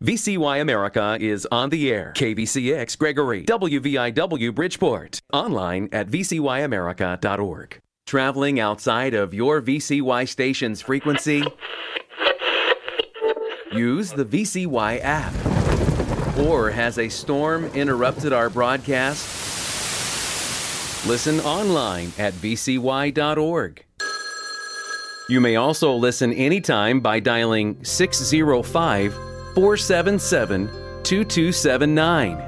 VCY America is on the air. KVCX Gregory, WVIW Bridgeport. Online at vcyamerica.org. Traveling outside of your VCY station's frequency? Use the VCY app. Or has a storm interrupted our broadcast? Listen online at vcy.org. You may also listen anytime by dialing 605-477-2279.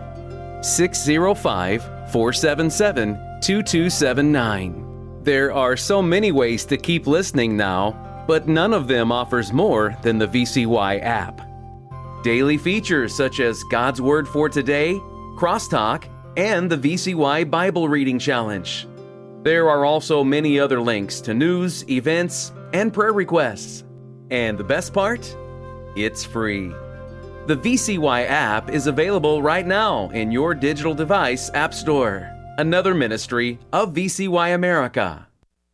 605-477-2279. There are so many ways to keep listening now, but none of them offers more than the VCY app. Daily features such as God's Word for Today, Crosstalk, and the VCY Bible Reading Challenge. There are also many other links to news, events, and prayer requests. And the best part? It's free. The VCY app is available right now in your digital device app store. Another ministry of VCY America.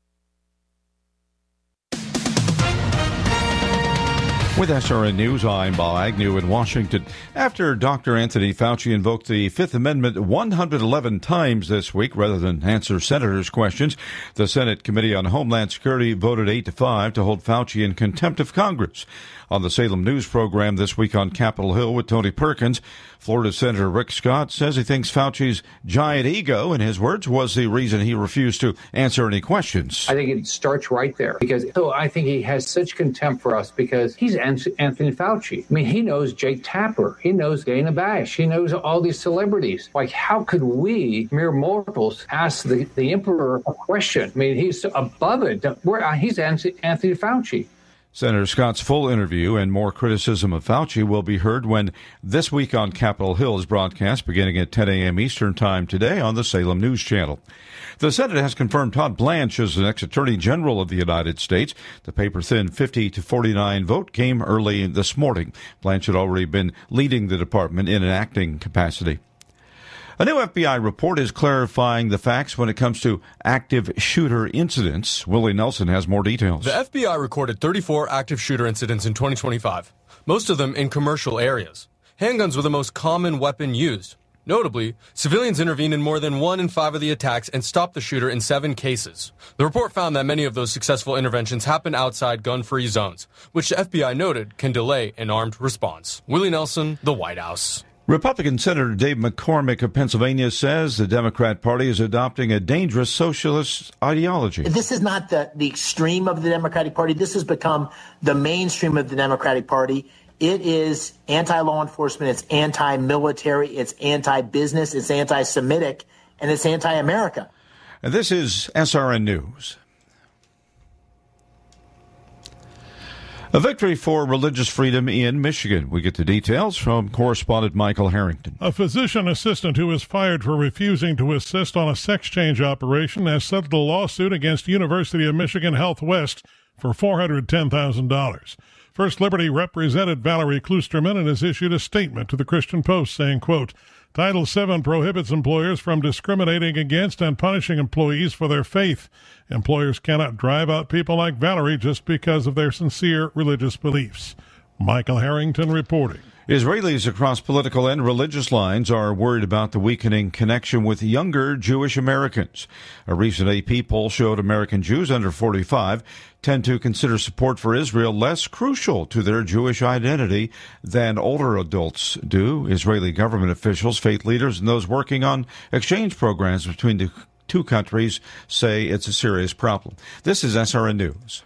With SRN News, I'm Bob Agnew in Washington. After Dr. Anthony Fauci invoked the Fifth Amendment 111 times this week rather than answer senators' questions, the Senate Committee on Homeland Security voted 8-5 to hold Fauci in contempt of Congress. On the Salem News program this week on Capitol Hill with Tony Perkins, Florida Senator Rick Scott says he thinks Fauci's giant ego, in his words, was the reason he refused to answer any questions. I think it starts right there because I think he has such contempt for us because he's Anthony Fauci. I mean, he knows Jake Tapper. He knows Dana Bash. He knows all these celebrities. Like, how could we, mere mortals, ask the emperor a question? I mean, he's above it. He's Anthony Fauci. Senator Scott's full interview and more criticism of Fauci will be heard when This Week on Capitol Hill is broadcast beginning at 10 a.m. Eastern Time today on the Salem News Channel. The Senate has confirmed Todd Blanche as the next Attorney General of the United States. The paper-thin 50-49 vote came early this morning. Blanche had already been leading the department in an acting capacity. A new FBI report is clarifying the facts when it comes to active shooter incidents. Willie Nelson has more details. The FBI recorded 34 active shooter incidents in 2025, most of them in commercial areas. Handguns were the most common weapon used. Notably, civilians intervened in more than 1 in 5 of the attacks and stopped the shooter in 7 cases. The report found that many of those successful interventions happened outside gun-free zones, which the FBI noted can delay an armed response. Willie Nelson, the White House. Republican Senator Dave McCormick of Pennsylvania says the Democrat Party is adopting a dangerous socialist ideology. This is not the extreme of the Democratic Party. This has become the mainstream of the Democratic Party. It is anti-law enforcement, it's anti-military, it's anti-business, it's anti-Semitic, and it's anti-America. And this is SRN News. A victory for religious freedom in Michigan. We get the details from correspondent Michael Harrington. A physician assistant who was fired for refusing to assist on a sex change operation has settled a lawsuit against University of Michigan Health West for $410,000. First Liberty represented Valerie Klusterman and has issued a statement to the Christian Post saying, quote, Title VII prohibits employers from discriminating against and punishing employees for their faith. Employers cannot drive out people like Valerie just because of their sincere religious beliefs. Michael Harrington reporting. Israelis across political and religious lines are worried about the weakening connection with younger Jewish Americans. A recent AP poll showed American Jews under 45 tend to consider support for Israel less crucial to their Jewish identity than older adults do. Israeli government officials, faith leaders, and those working on exchange programs between the two countries say it's a serious problem. This is SRN News.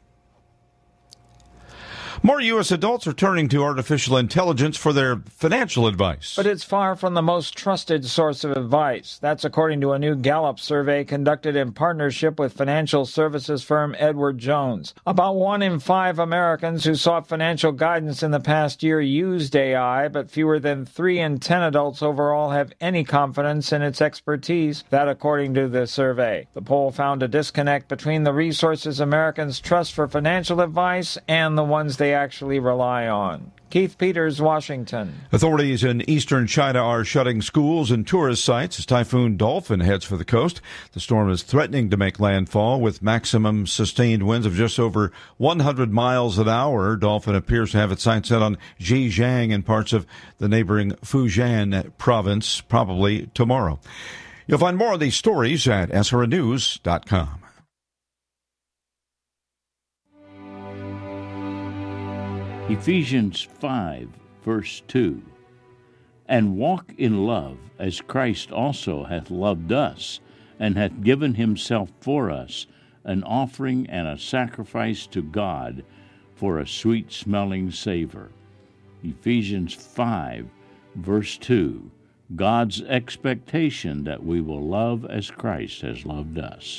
More U.S. adults are turning to artificial intelligence for their financial advice. But it's far from the most trusted source of advice. That's according to a new Gallup survey conducted in partnership with financial services firm Edward Jones. About 1 in 5 Americans who sought financial guidance in the past year used AI, but fewer than 3 in 10 adults overall have any confidence in its expertise. That according to the survey. The poll found a disconnect between the resources Americans trust for financial advice and the ones they actually rely on. Keith Peters, Washington. Authorities in eastern China are shutting schools and tourist sites as Typhoon Dolphin heads for the coast. The storm is threatening to make landfall with maximum sustained winds of just over 100 miles an hour. Dolphin appears to have its sights set on Zhejiang and parts of the neighboring Fujian province, probably tomorrow. You'll find more of these stories at srnews.com. Ephesians 5, verse 2. And walk in love, as Christ also hath loved us, and hath given himself for us, an offering and a sacrifice to God for a sweet-smelling savor. Ephesians 5, verse 2. God's expectation that we will love as Christ has loved us.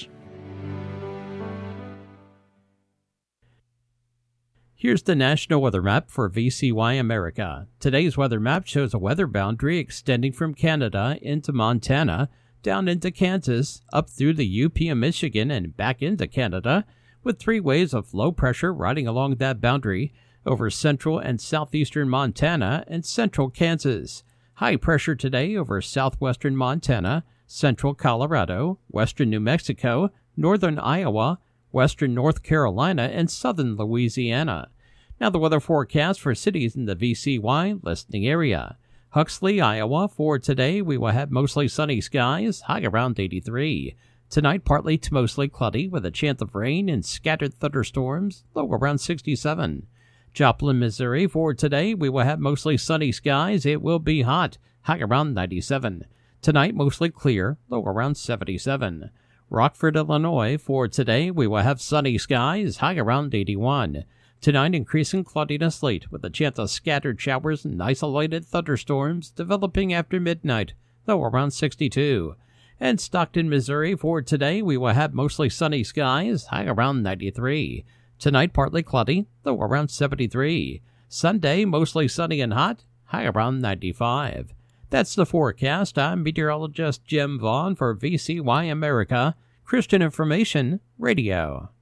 Here's the National Weather Map for VCY America. Today's weather map shows a weather boundary extending from Canada into Montana, down into Kansas, up through the UP of Michigan, and back into Canada, with 3 waves of low pressure riding along that boundary over central and southeastern Montana and central Kansas. High pressure today over southwestern Montana, central Colorado, western New Mexico, northern Iowa, western North Carolina, and southern Louisiana. Now the weather forecast for cities in the VCY listening area. Huxley, Iowa, for today we will have mostly sunny skies, high around 83. Tonight partly to mostly cloudy with a chance of rain and scattered thunderstorms, low around 67. Joplin, Missouri, for today we will have mostly sunny skies. It will be hot, high around 97. Tonight mostly clear, low around 77. Rockford, Illinois, for today we will have sunny skies, high around 81. Tonight increasing cloudiness late with a chance of scattered showers and isolated thunderstorms developing after midnight, low around 62. And Stockton, Missouri, for today we will have mostly sunny skies, high around 93. Tonight partly cloudy, low around 73. Sunday mostly sunny and hot, high around 95. That's the forecast. I'm meteorologist Jim Vaughn for VCY America, Christian Information Radio.